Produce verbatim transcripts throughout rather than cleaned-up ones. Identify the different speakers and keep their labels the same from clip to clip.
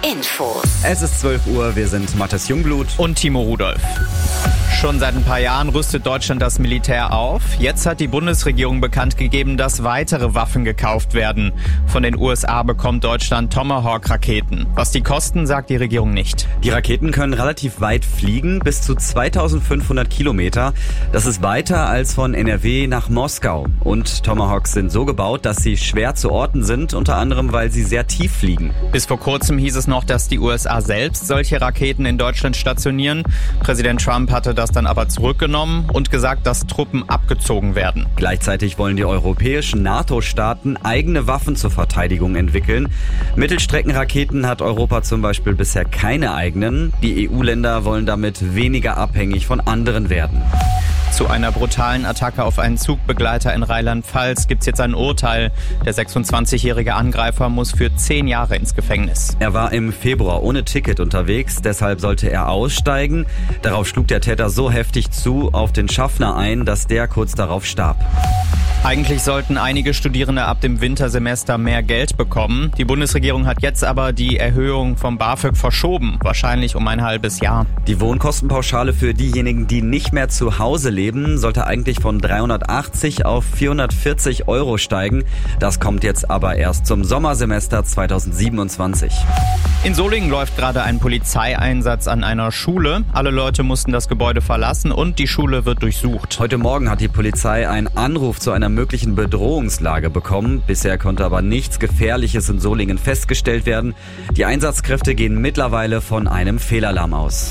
Speaker 1: Infos.
Speaker 2: Es ist zwölf Uhr, wir sind Matthias Jungblut
Speaker 3: und Timo Rudolph. Schon seit ein paar Jahren rüstet Deutschland das Militär auf. Jetzt hat die Bundesregierung bekannt gegeben, dass weitere Waffen gekauft werden. Von den U S A bekommt Deutschland Tomahawk-Raketen. Was die kosten, sagt die Regierung nicht.
Speaker 2: Die Raketen können relativ weit fliegen, bis zu zweitausendfünfhundert Kilometer. Das ist weiter als von N R W nach Moskau. Und Tomahawks sind so gebaut, dass sie schwer zu orten sind, unter anderem, weil sie sehr tief fliegen.
Speaker 3: Bis vor kurzem hieß es noch, dass die U S A selbst solche Raketen in Deutschland stationieren. Präsident Trump hatte das dann aber zurückgenommen und gesagt, dass Truppen abgezogen werden.
Speaker 2: Gleichzeitig wollen die europäischen NATO-Staaten eigene Waffen zur Verteidigung entwickeln. Mittelstreckenraketen hat Europa zum Beispiel bisher keine eigenen. Die E U-Länder wollen damit weniger abhängig von anderen werden.
Speaker 3: Zu einer brutalen Attacke auf einen Zugbegleiter in Rheinland-Pfalz gibt's jetzt ein Urteil. Der sechsundzwanzigjährige Angreifer muss für zehn Jahre ins Gefängnis.
Speaker 2: Er war im Februar ohne Ticket unterwegs, deshalb sollte er aussteigen. Darauf schlug der Täter so heftig zu auf den Schaffner ein, dass der kurz darauf starb.
Speaker 3: Eigentlich sollten einige Studierende ab dem Wintersemester mehr Geld bekommen. Die Bundesregierung hat jetzt aber die Erhöhung vom BAföG verschoben, wahrscheinlich um ein halbes Jahr.
Speaker 2: Die Wohnkostenpauschale für diejenigen, die nicht mehr zu Hause leben, sollte eigentlich von dreihundertachtzig auf vierhundertvierzig Euro steigen. Das kommt jetzt aber erst zum Sommersemester zweitausendsiebenundzwanzig.
Speaker 3: In Solingen läuft gerade ein Polizeieinsatz an einer Schule. Alle Leute mussten das Gebäude verlassen und die Schule wird durchsucht.
Speaker 2: Heute Morgen hat die Polizei einen Anruf zu einer möglichen Bedrohungslage bekommen. Bisher konnte aber nichts Gefährliches in Solingen festgestellt werden. Die Einsatzkräfte gehen mittlerweile von einem Fehlalarm aus.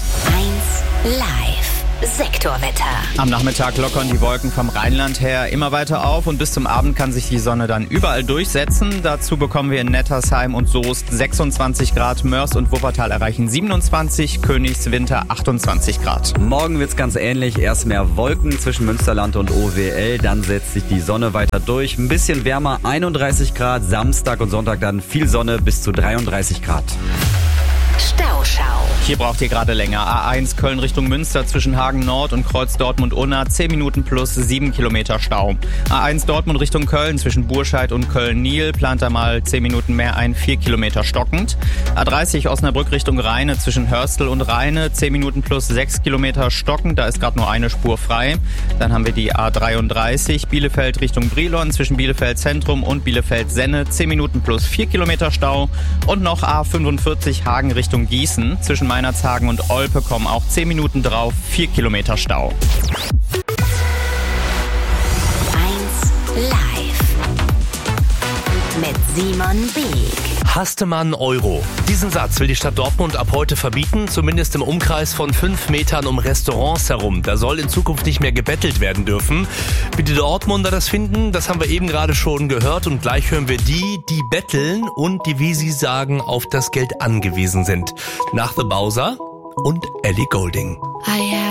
Speaker 1: eins Live. Sektorwetter.
Speaker 3: Am Nachmittag lockern die Wolken vom Rheinland her immer weiter auf und bis zum Abend kann sich die Sonne dann überall durchsetzen. Dazu bekommen wir in Nettersheim und Soest sechsundzwanzig Grad, Mörs und Wuppertal erreichen siebenundzwanzig, Königswinter achtundzwanzig Grad.
Speaker 2: Morgen wird's ganz ähnlich. Erst mehr Wolken zwischen Münsterland und O W L, dann setzt sich die Sonne weiter durch. Ein bisschen wärmer, einunddreißig Grad. Samstag und Sonntag dann viel Sonne bis zu dreiunddreißig Grad.
Speaker 1: Stauschau.
Speaker 3: Hier braucht ihr gerade länger. A eins Köln Richtung Münster zwischen Hagen Nord und Kreuz Dortmund-Unna. zehn Minuten plus sieben Kilometer Stau. A eins Dortmund Richtung Köln zwischen Burscheid und Köln-Niel. Plant da mal zehn Minuten mehr ein, vier Kilometer stockend. A dreißig Osnabrück Richtung Rheine zwischen Hörstel und Rheine. zehn Minuten plus sechs Kilometer stockend. Da ist gerade nur eine Spur frei. Dann haben wir die A dreiunddreißig Bielefeld Richtung Brilon zwischen Bielefeld Zentrum und Bielefeld-Senne. zehn Minuten plus vier Kilometer Stau. Und noch A fünfundvierzig Hagen Richtung Gießen. Zwischen Meinerzhagen und Olpe kommen auch zehn Minuten drauf, vier Kilometer Stau.
Speaker 1: eins Live. Mit Simon Beek.
Speaker 4: Hasste man Euro. Diesen Satz will die Stadt Dortmund ab heute verbieten, zumindest im Umkreis von fünf Metern um Restaurants herum. Da soll in Zukunft nicht mehr gebettelt werden dürfen. Wie die Dortmunder das finden, das haben wir eben gerade schon gehört und gleich hören wir die, die betteln und die, wie sie sagen, auf das Geld angewiesen sind. Nach The Bowser und Ellie Goulding.